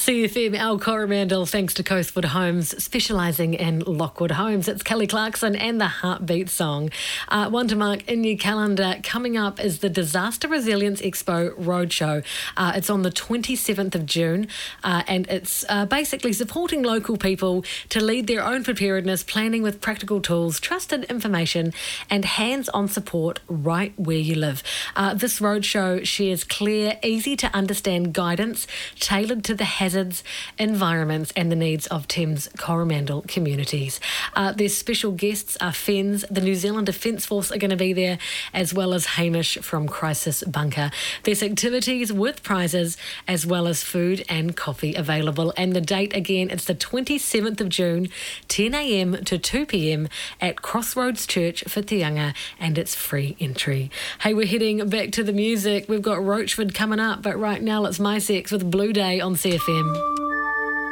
CFM, Al Coromandel, thanks to Coastwood Homes, specialising in Lockwood homes. It's Kelly Clarkson and the Heartbeat song. One to mark in your calendar. Coming up is the Disaster Resilience Expo Roadshow. It's on the 27th of June, and it's basically supporting local people to lead their own preparedness, planning with practical tools, trusted information, and hands-on support right where you live. This roadshow shares clear, easy to understand guidance tailored to the hazards, environments and the needs of Thames Coromandel communities. Their special guests are FENZ, the New Zealand Defence Force are going to be there, as well as Hamish from Crisis Bunker. There's activities with prizes as well as food and coffee available. And the date again, it's the 27th of June, 10 a.m. to 2 p.m. at Crossroads Church, Whitianga, and it's free entry. Hey, we're heading back to the music. We've got Roachford coming up, but right now it's My Sex with Blue Day on CFM.